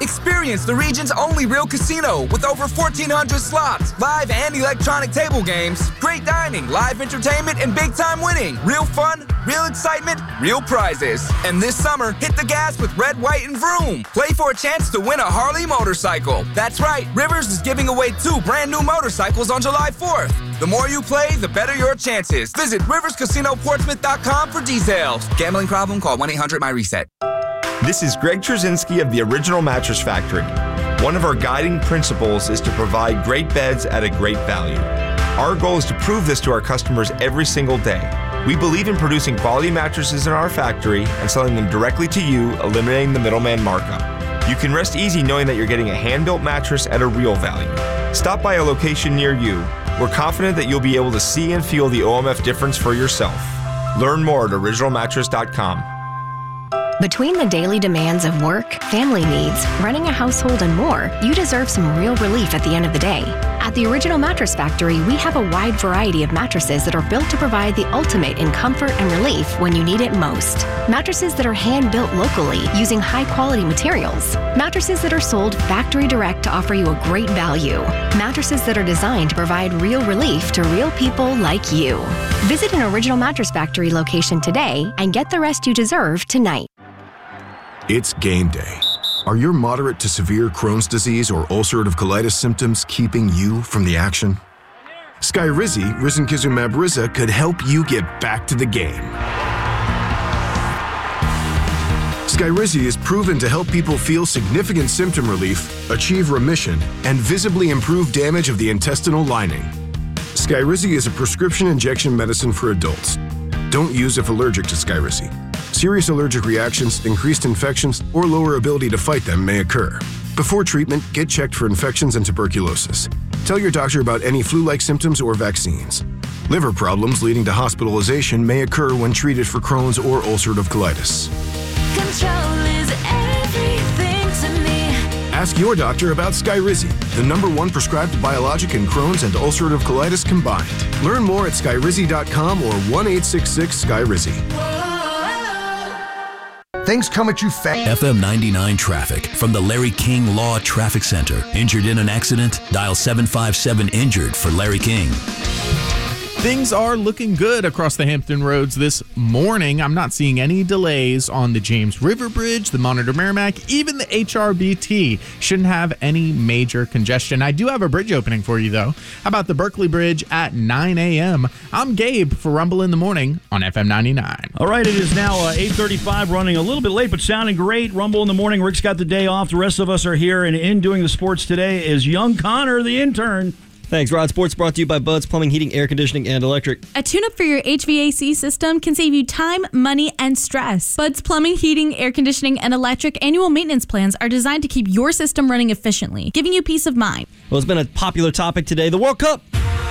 Experience the region's only real casino with over 1,400 slots, live and electronic table games, great dining, live entertainment, and big-time winning. Real fun, real excitement, real prizes. And this summer, hit the gas with Red, White, and Vroom. Play for a chance to win a Harley motorcycle. That's right, Rivers is giving away 2 brand new motorcycles on July 4th. The more you play, the better your chances. Visit riverscasinoportsmouth.com for details. Gambling problem? Call 1-800-MY-RESET. This is Greg Trzynski of the Original Mattress Factory. One of our guiding principles is to provide great beds at a great value. Our goal is to prove this to our customers every single day. We believe in producing quality mattresses in our factory and selling them directly to you, eliminating the middleman markup. You can rest easy knowing that you're getting a hand-built mattress at a real value. Stop by a location near you. We're confident that you'll be able to see and feel the OMF difference for yourself. Learn more at originalmattress.com. Between the daily demands of work, family needs, running a household, and more, you deserve some real relief at the end of the day. At the Original Mattress Factory, we have a wide variety of mattresses that are built to provide the ultimate in comfort and relief when you need it most. Mattresses that are hand-built locally using high-quality materials. Mattresses that are sold factory direct to offer you a great value. Mattresses that are designed to provide real relief to real people like you. Visit an Original Mattress Factory location today and get the rest you deserve tonight. It's game day. Are your moderate to severe Crohn's disease or ulcerative colitis symptoms keeping you from the action? Skyrizi, risankizumab Riza, could help you get back to the game. Skyrizi is proven to help people feel significant symptom relief, achieve remission, and visibly improve damage of the intestinal lining. Skyrizi is a prescription injection medicine for adults. Don't use if allergic to Skyrizi. Serious allergic reactions, increased infections, or lower ability to fight them may occur. Before treatment, get checked for infections and tuberculosis. Tell your doctor about any flu-like symptoms or vaccines. Liver problems leading to hospitalization may occur when treated for Crohn's or ulcerative colitis. Control is everything to me. Ask your doctor about Skyrizi, the #1 prescribed biologic in Crohn's and ulcerative colitis combined. Learn more at skyrizi.com or 1-866-SKYRIZI. Things come at you fast. FM 99 traffic from the Larry King Law Traffic Center. Injured in an accident? Dial 757-INJURED for Larry King. Things are looking good across the Hampton roads this morning. I'm not seeing any delays on the James River Bridge, the Monitor Merrimack, even the HRBT. Shouldn't have any major congestion. I do have a bridge opening for you, though. How about the Berkeley Bridge at 9 a.m.? I'm Gabe for Rumble in the Morning on FM 99. All right, it is now 8:35, running a little bit late, but sounding great. Rumble in the Morning. Rick's got the day off. The rest of us are here, and in doing the sports today is young Connor, the intern. Thanks, Rod. Sports brought to you by Bud's Plumbing, Heating, Air Conditioning, and Electric. A tune-up for your HVAC system can save you time, money, and stress. Bud's Plumbing, Heating, Air Conditioning, and Electric annual maintenance plans are designed to keep your system running efficiently, giving you peace of mind. Well, it's been a popular topic today, the World Cup.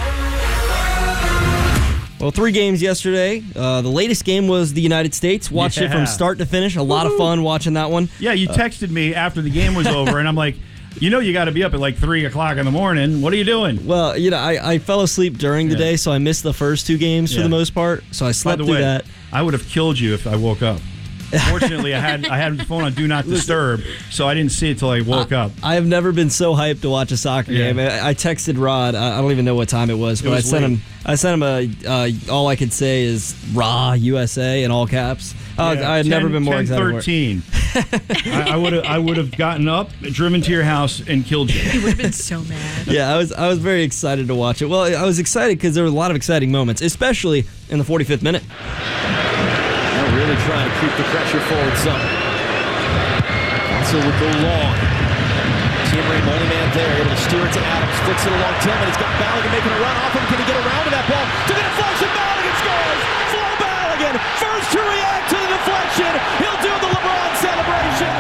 Well, 3 games yesterday. The latest game was the United States. Watched it from start to finish. A lot of fun watching that one. Yeah, you texted me after the game was over, and I'm like, you know you got to be up at like 3 o'clock in the morning. What are you doing? Well, I fell asleep during the day, so I missed the first 2 games for the most part. So I slept through that. I would have killed you if I woke up. Fortunately, I had the phone on Do Not Disturb, so I didn't see it till I woke up. I have never been so hyped to watch a soccer game. I texted Rod. I don't even know what time it was, but I sent him a. All I could say is "Rah USA" in all caps. I had never been more excited. 10:13. I would have gotten up, driven to your house, and killed you. He would have been so mad. Yeah, I was very excited to watch it. Well, I was excited because there were a lot of exciting moments, especially in the 45th minute. Really trying to keep the pressure forward some. Also would go long. Team Ream, only man there, able to steer it to Adams, flicks it along Tillman. He's got Balogun making a run off him. Can he get around to that ball? To the deflection, Balogun scores! Flo Balogun, first to react to the deflection. He'll do the LeBron celebration.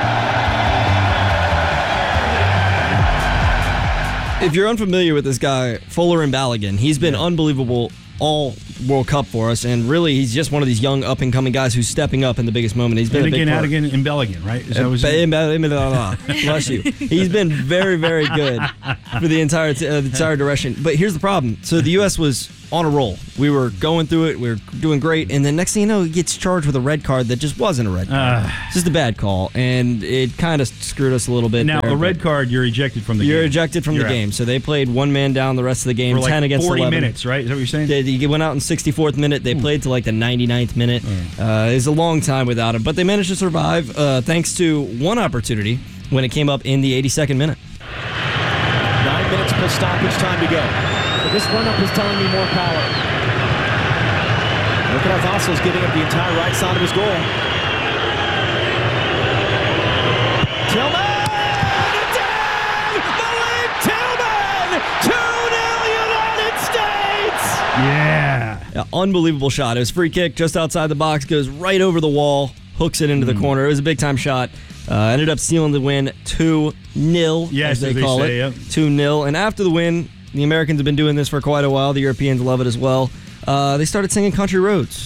If you're unfamiliar with this guy, Folarin Balogun, he's been unbelievable all World Cup for us, and really he's just one of these young up-and-coming guys who's stepping up in the biggest moment. He's been a big part. Adigan, and Belligan, right? Bless you. He's been very, very good for the entire direction. But here's the problem. So the U.S. was on a roll. We were going through it. We were doing great. And then next thing you know, he gets charged with a red card that just wasn't a red card. It's just a bad call. And it kind of screwed us a little bit. Now, there, a red card, you're ejected from the game. You're ejected from the game. So they played one man down the rest of the game, for 10 against 40 11. minutes, right? Is that what you're saying? They went out in 64th minute. They played to like the 99th minute. It was a long time without him. But they managed to survive thanks to one opportunity when it came up in the 82nd minute. 9 minutes plus stoppage time to go. But this run-up is telling me more power. Look at how Vassal's giving up the entire right side of his goal. Tillman! Malik Tillman! 2-0 United States! Yeah, unbelievable shot. It was a free kick just outside the box, goes right over the wall, hooks it into the corner. It was a big-time shot. Ended up sealing the win 2-0, as they call it. Yep. 2-0. And after the win, the Americans have been doing this for quite a while. The Europeans love it as well. They started singing Country Roads.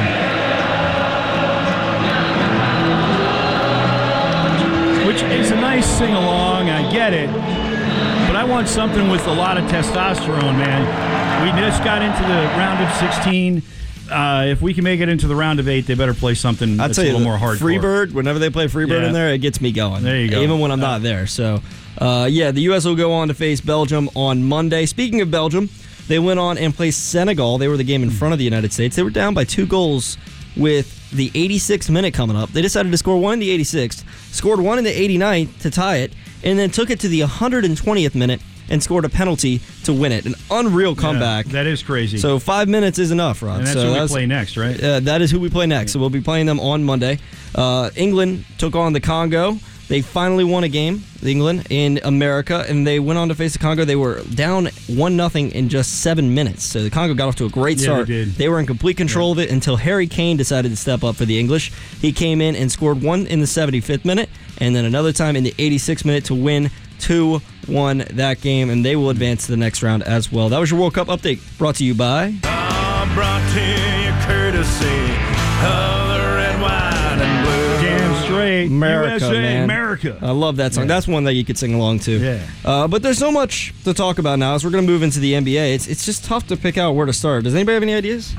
Which is a nice sing-along, I get it. But I want something with a lot of testosterone, man. We just got into the round of 16. If we can make it into the round of 8, they better play something that's a little more hardcore. Freebird, whenever they play Freebird in there, it gets me going. There you go. Even when I'm not there. So, the U.S. will go on to face Belgium on Monday. Speaking of Belgium, they went on and played Senegal. They were the game in front of the United States. They were down by 2 goals with the 86th minute coming up. They decided to score one in the 86th, scored one in the 89th to tie it, and then took it to the 120th minute and scored a penalty to win it. An unreal comeback. That is crazy. So 5 minutes is enough, Rod. And that's who we play next, right? That is who we play next. So we'll be playing them on Monday. England took on the Congo. They finally won a game, England, in America, and they went on to face the Congo. They were down 1-0 in just 7 minutes. So the Congo got off to a great start. They did. They were in complete control of it until Harry Kane decided to step up for the English. He came in and scored one in the 75th minute, and then another time in the 86th minute to win 2-1 that game, and they will advance to the next round as well. That was your World Cup update, brought to you by... brought to you courtesy of the red, white, and blue. Damn straight. America, USA, man. America. I love that song. That's one that you could sing along to. Yeah. But there's so much to talk about now as we're going to move into the NBA. It's just tough to pick out where to start. Does anybody have any ideas?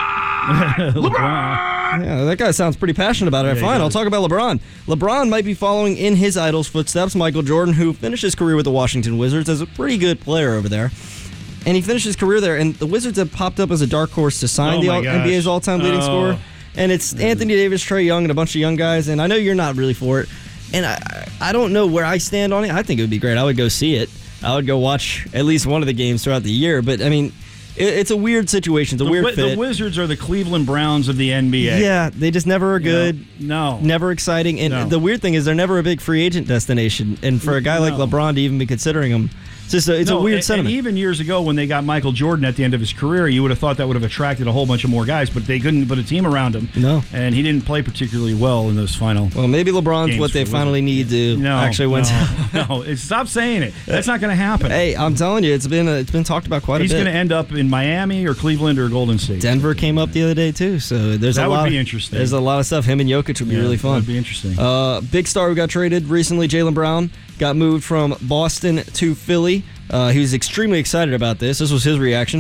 LeBron. Yeah, that guy sounds pretty passionate about it. Yeah, Fine, I'll talk about LeBron. LeBron might be following in his idol's footsteps, Michael Jordan, who finished his career with the Washington Wizards as a pretty good player over there. And he finished his career there, and the Wizards have popped up as a dark horse to sign NBA's all-time leading scorer. And it's Anthony Davis, Trae Young, and a bunch of young guys, and I know you're not really for it. And I don't know where I stand on it. I think it would be great. I would go see it. I would go watch at least one of the games throughout the year. But, I mean... It's a weird situation. It's a weird fit. The Wizards are the Cleveland Browns of the NBA. Yeah, they just never are good. No. Never exciting. And the weird thing is they're never a big free agent destination. And for a guy like LeBron to even be considering them, it's just a weird sentiment. And even years ago when they got Michael Jordan at the end of his career, you would have thought that would have attracted a whole bunch of more guys, but they couldn't put a team around him. No. And he didn't play particularly well in those final Well, maybe LeBron's what they finally need to actually win. No, stop saying it. That's not going to happen. Hey, I'm telling you, it's been talked about quite a bit. He's going to end up in Miami or Cleveland or Golden State. Denver came up the other day, too. So there's that would be interesting. There's a lot of stuff. Him and Jokic would be really fun. That would be interesting. Big star who got traded recently, Jaylen Brown, got moved from Boston to Philly. He was extremely excited about this. This was his reaction.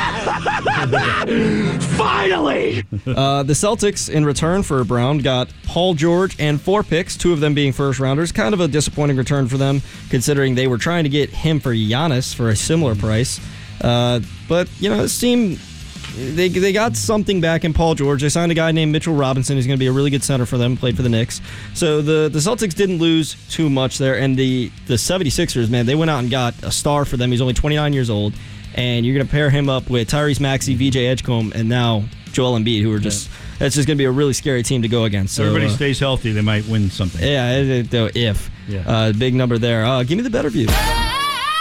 Finally! The Celtics, in return for Brown, got Paul George and 4 picks, 2 of them being first-rounders. Kind of a disappointing return for them, considering they were trying to get him for Giannis for a similar price. But, this team... They got something back in Paul George. They signed a guy named Mitchell Robinson who's going to be a really good center for them, played for the Knicks. So the Celtics didn't lose too much there. And the 76ers, man, they went out and got a star for them. He's only 29 years old. And you're going to pair him up with Tyrese Maxey, VJ Edgecombe, and now Joel Embiid, who are just... That's just going to be a really scary team to go against. So, everybody stays healthy, they might win something. Yeah, if. Yeah. Big number there. Give me the better view.